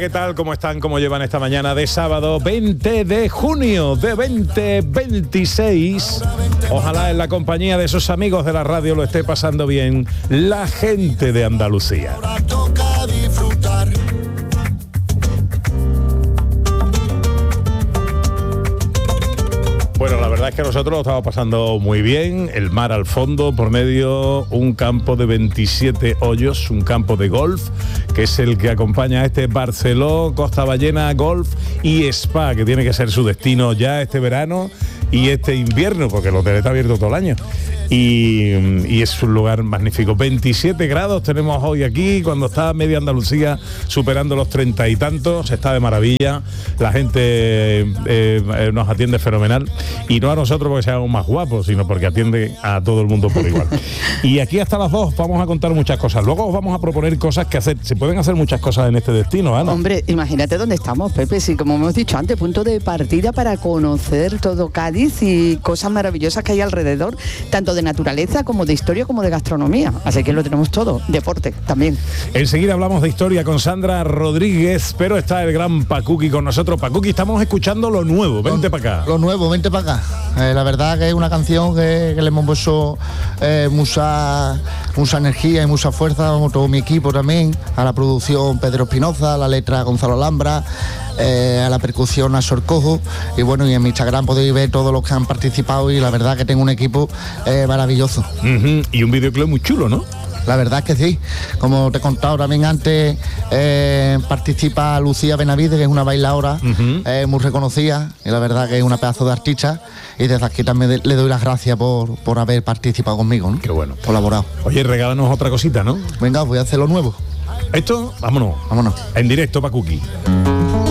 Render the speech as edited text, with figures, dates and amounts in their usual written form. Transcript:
¿qué tal? ¿Cómo están? ¿Cómo llevan esta mañana de sábado 20 de junio de 2026? Ojalá en la compañía de esos amigos de la radio lo esté pasando bien la gente de Andalucía. Bueno, la verdad es que nosotros lo estamos pasando muy bien, el mar al fondo, por medio un campo de 27 hoyos, un campo de golf, que es el que acompaña a este Barceló, Costa Ballena Golf y Spa, que tiene que ser su destino ya este verano y este invierno, porque el hotel está abierto todo el año. Y es un lugar magnífico. 27 grados tenemos hoy aquí, cuando está media Andalucía superando los 30 y tantos, está de maravilla, la gente nos atiende fenomenal, y no a nosotros porque seamos más guapos, sino porque atiende a todo el mundo por igual. Y aquí hasta las 2 vamos a contar muchas cosas, luego os vamos a proponer cosas que hacer, se pueden hacer muchas cosas en este destino, Ana. Hombre, imagínate dónde estamos, Pepe, sí, como hemos dicho antes, punto de partida para conocer todo Cádiz y cosas maravillosas que hay alrededor, tanto de naturaleza como de historia como de gastronomía, así que lo tenemos todo, deporte también. Enseguida hablamos de historia con Sandra Rodríguez, pero está el gran Pacuqui con nosotros. Pacuqui, estamos escuchando lo nuevo, vente para acá. Lo nuevo, vente para acá. La verdad que es una canción que le hemos puesto mucha energía y mucha fuerza, como todo mi equipo también, a la producción Pedro Espinoza, a la letra Gonzalo Alhambra, a la percusión a Sorcojo, y bueno, y en mi Instagram podéis ver todos los que han participado, y la verdad que tengo un equipo maravilloso. Y un videoclip muy chulo, ¿no? La verdad es que sí, como te he contado también antes, participa Lucía Benavides, que es una bailadora muy reconocida, y la verdad que es una pedazo de artista, y desde aquí también le doy las gracias por haber participado conmigo, ¿no? Qué bueno. Colaborado. Oye, regálanos otra cosita, ¿no? Venga, voy a hacer lo nuevo. Esto, vámonos. Vámonos. En directo, Pacuqui.